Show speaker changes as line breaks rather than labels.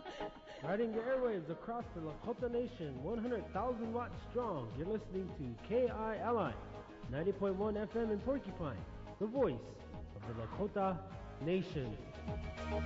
Riding the airwaves across the Lakota Nation, 100,000 watts strong. You're listening to KILI 90.1 FM in Porcupine, the voice of the Lakota Nation.